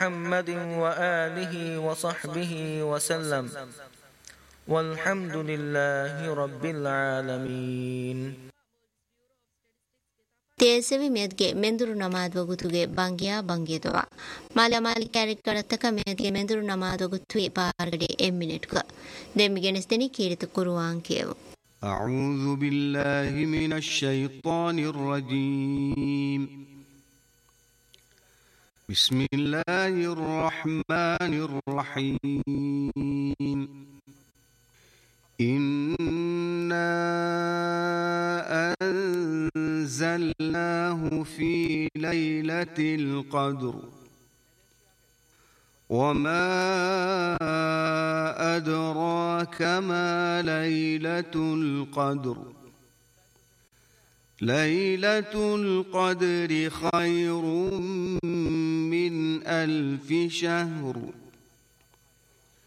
محمد وآله وصحبه وسلم والحمد لله رب العالمين. ತೇಸವಿ ಮೇದ್ಗೆ ಮೆಂದುರು ನಮಾದ್ ವಗುತುಗೆ ಬಂಗಿಯಾ ಬಂಗೇದವ ಮಾಲಿ ಕ್ಯಾರೆಕ್ಟರತ್ತಕ ಮೇದ್ಗೆ ಮೆಂದುರು ನಮಾದ್ ವಗುತುವೆ ಪಾರ್ಗಡೆ ಎಮ್ಮಿನೆಟ್ಗ ದೆಮ್ಮಿಗೆನೆಸ್ದೆನಿ ಕೀರಿತ ಕುರುವಾಂಕೇವು. أعوذ بالله من الشيطان الرجيم. بسم الله الرحمن الرحيم. إنا أنزلناه في ليلة القدر وما أدراك ما ليلة القدر. ليلة القدر خير من 1000 شهر